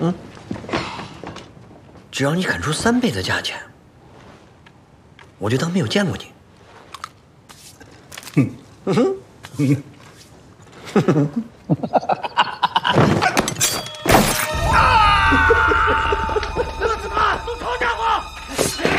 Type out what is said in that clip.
只要你肯出3倍的价钱，我就当没有见过你。